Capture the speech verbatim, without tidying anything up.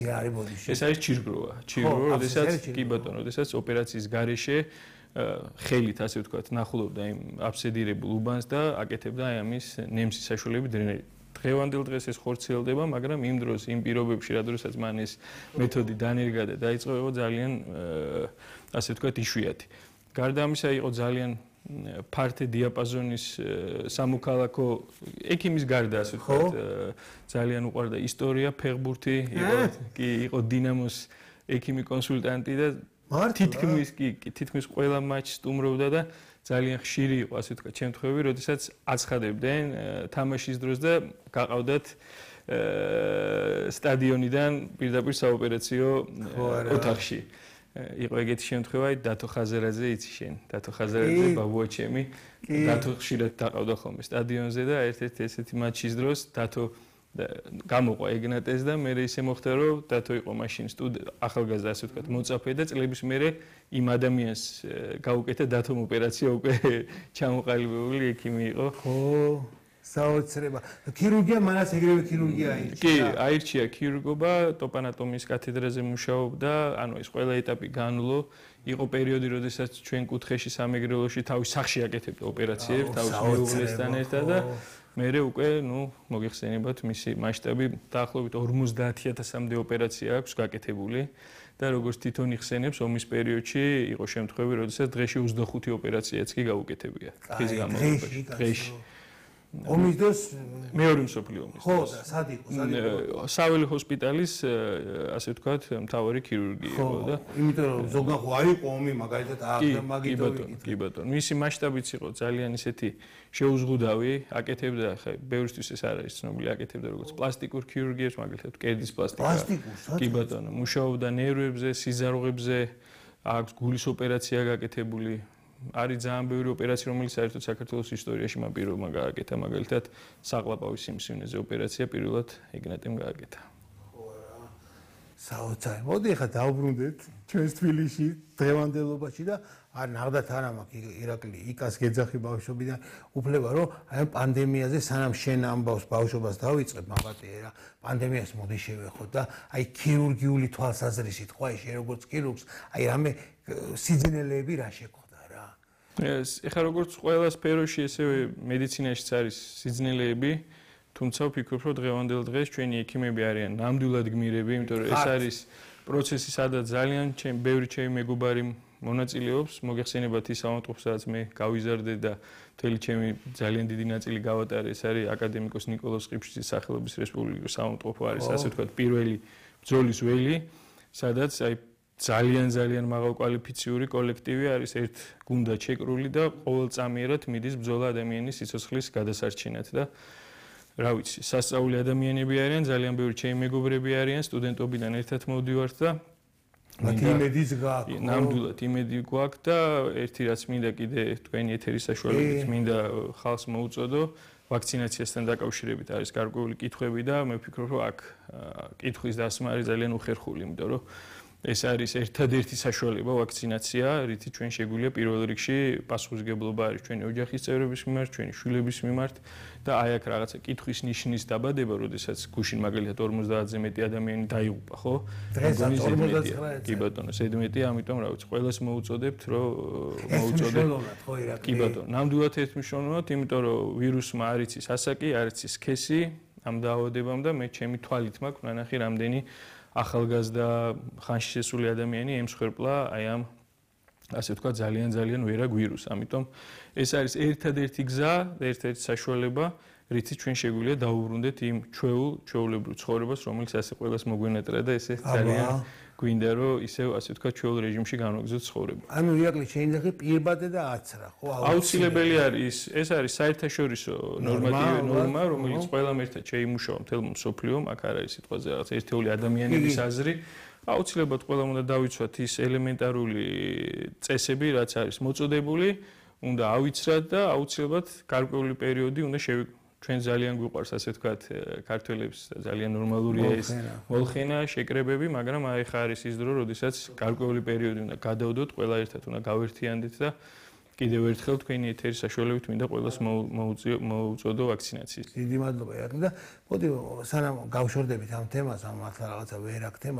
ეს არის ჩირგროვა. ჩირგროვა, როდესაც კი ბატონო, როდესაც ოპერაციის გარეშე ხელით, ასე ვთქვათ, ნახულობდა იმ აბსედირებულ უბანს და აკეთებდა აი ამის ნემსის საშუალებით დრენერი. დღევანდელ დღეს ეს ხორციელდება, მაგრამ იმ დროს, იმ პირობებში, რადგანაც მან ეს მეთოდი დანერგა და დაიწყო, იყო ძალიან ასე ვთქვათ, იშვიათი. გარდა ამისა, იყო ძალიან ფართე დიაპაზონის სამოქალაქო ექიმის გარდა, ასე ვთქვათ, ძალიან უყვარდა ისტორია, ფეხბურთი, იყო კი იყო დინამოს ექიმი კონსულტანტი და თითქმის კი თითქმის ყველა მატჩს სტუმრობდა და ძალიან ხშირი იყო, ასე ვთქვათ, შემთხვევები, როდესაც აცხადებდნენ თამაშის დროს და გაყავდათ სტადიონიდან პირდაპირ საოპერაციო ოთახში. იყო ეგეთი შემთხვევა, დათო ხაზარაძე იცი შენ, დათო ხაზარაძე ბაბუა ჩემი, დათო ხშირად დაყავდა ხოლმე სტადიონზე და ერთ-ერთი ესეთი მატჩის დროს დათო გამოყვა ეგნატეს და მე ისე მოხდა რომ დათო იყო მაშინ ახალგაზრდა, ასე ვთქვათ, მოწაფე და წლების მერე იმ ადამიანს გაუკეთა დათომ ოპერაცია უკვე ჩამოყალიბებული ექიმი იყო. ხო, საოცრება. ქირურგია მანაც ეგრევე ქირურგია აირჩია. კი, აირჩია ქირურგობა, ტოპანატომიის კათედრაზე მუშაობდა, ანუ ეს ყველა ეტაპი განვლო. იყო პერიოდი, როდესაც ჩვენ კუთხეში სამეგრელოში თავის სახში აკეთებდა ოპერაციებს, თავის მეუღლესთან ერთად და მერე უკვე, ნუ, მოგიხსენებათ, მისი მასშტაბი დაახლოებით ორმოცდაათი ათასამდე ოპერაცია აქვს გაკეთებული და როგორც თვითონ იხსენებს, ომის პერიოდში იყო შემთხვევები, როდესაც დღეში ოცდახუთი ოპერაციაც კი გაუკეთებია. დღის განმავლობაში. დღეში. ომის დროს მეორე მსოფლიო ომის. ხო, და სად იყო? სად იყო? საველე ჰოსპიტალის, ასე ვთქვათ, მთავარი ქირურგი იყო და იმიტომ რომ ზოგან ხო არ იყო ომი, მაგალითად აღდა მაგიტოვი. კი ბატონო, მისი მასშტაბიც იყო ძალიან ისეთი შეუზღუდავი, აკეთებდა, ხა, ბევრისთვის ეს არ არის ცნობილი, აკეთებდა როგორც პლასტიკურ ქირურგიებს, მაგალითად, კერდის პლასტიკა. პლასტიკურს? კი ბატონო, მუშაობდა ნერვებზე, სიზარღვებზე, აქვს გულის ოპერაცია გაკეთებული. არის ძალიან ბევრი ოპერაცია, რომელიც საერთოდ საქართველოს ისტორიაში მან პირველმა გააკეთა, მაგალითად, საყლაპავის სიმსივნეზე ოპერაცია პირველად ეგნატემ გააკეთა. ხო რა. საოცარი. მოდი ახლა დავბრუნდეთ ჩვენს თბილისში, დღევანდელობაში და არ ნახდათ არა მაქვს ირაკლი, იკას გეძახი ბავშვობიდან უფლება, რომ აი პანდემიაზე სანამ შენ ამბავს ბავშვობას დავიწყებ, მაგათია რა, პანდემიას მოდი შევეხოთ და აი ქირურგიული თვალსაზრისით, ხო აი შენ როგორც ქირურგს, აი რამე სიძნელეები რა შექო ეს ეხლა როგორც ყველა სფეროში, ესევე მედიცინაშიც არის სიძნელეები, თუმცა ვფიქრობ, რომ დღევანდელ დღეს ჩვენი ექიმები არიან ნამდვილად გმირები, იმიტომ რომ ეს არის პროცესი, სადაც ძალიან ჩემ ბევრი ჩემი მეგობარი მონაწილეობს, მოგეხსენებათ ის ავადმყოფ, სადაც მე გავიზარდე და მთელი ჩემი ძალიან დიდი ნაწილი გავატარე, ეს არის აკადემიკოს ნიკოლოზ ყიფშიძის სახელობის რესპუბლიკის ავადმყოფო არის, ასე ვთქვათ, პირველი ბრძოლის ველი, სადაც აი ძალიან ძალიან მაღალკვალიფიციური კოლექტივი არის ერთ გუნდად შეკრული და ყოველწამიერად მიდის ბრძოლა ადამიანის სიცოცხლის გადასარჩენად და რა ვიცი, სასწაული ადამიანები არიან, ძალიან ბევრი ჩემი მეგობრები არიან, სტუდენტობიდან ერთად მოვდივართ და მათი იმედიც გააქვს. ნამდვილად იმედი გვაქვს და ერთი რაც მინდა კიდე თქვენი ეთერის საშუალებით მინდა ხალხს მოუწოდო, ვაქცინაციასთან დაკავშირებით არის გარკვეული კითხვები და მე ვფიქრობ, რომ აქ კითხვის დასმა არის ძალიან უხერხული, იმიტომ რომ ეს არის ერთადერთი საშუალება ვაქცინაცია, რითი ჩვენ შეგვიძლია პირველ რიგში პასუხისმგებლობა არის ჩვენი ოჯახის წევრების მიმართ, ჩვენი შვილების მიმართ და აი აქ რაღაცა კითხვის ნიშნის დაბადება, როდესაც გუშინ მაგალითად ორმოცდაათზე მეტი ადამიანი დაიღუპა, ხო? დღეს ორმოცდათხრამეტი. კი ბატონო, ზედმეტია, ამიტომ რა ვიცი, ყველას მოუწოდებთ, რომ მოუწოდეთ. ხო, ირაკლი. კი ბატონო, ნამდვილად ერთმნიშვნელოვნად, იმიტომ რომ ვირუსმა არ იცის ასაკი, არ იცის სქესი ამ დაავადებამ და მე ჩემი თვალით მაქვს ნანახი რამდენი ახალგაზრდა ხანში შესული ადამიანი ემსხვერპლა აი ამ ასე ვთქვათ ძალიან ძალიან ვერაგ ვირუსს. ამიტომ ეს არის ერთადერთი გზა, ერთ-ერთი საშუალება, რითიც ჩვენ შეგვიძლია დაუბრუნდეთ იმ ჩვეულ ჩვეულებრივ ცხოვრებას, რომელიც ასე ყველას მოგვენატრა და ესე ძალიან გვინდა რომ ისევ ასე ვთქვათ ჩვეულ რეჟიმში განვაგრძელოთ ცხოვრება. ანუ ირაკლი შეიძლება პირბადე და აცრა, ხო? აუცილებელი არის, ეს არის საერთაშორისო ნორმატივი ნორმა, რომელიც ყველამ ერთად შეიმუშავა მთელ მსოფლიომ, აქ არ არის სიტყვაზე რაღაც ერთეული ადამიანების აზრი. აუცილებლად ყველამ უნდა დავიცვათ ის ელემენტარული წესები, რაც არის მოწოდებული, უნდა ავიცრათ და აუცილებლად გარკვეული პერიოდი უნდა შევიყვანოთ. ჩვენ ძალიან გვიყვარს ასე ვთქვათ ქართველებს ძალიან ნორმალურია ეს მოლხენა შეკრებები, მაგრამ აი ხა არის ის დრო, როდესაც გარკვეული პერიოდი უნდა გადავდოთ, ყველა ერთად უნდა გავერთიანდეთ და კიდევ ერთხელ თქვენი ეთერის საშუალებით მინდა ყველას მოუწოდო ვაქცინაციის. დიდი მადლობა. და მოდი სანამ გავშორდებით ამ თემას, ამ მართლა რაღაცა ვერ აქ თემა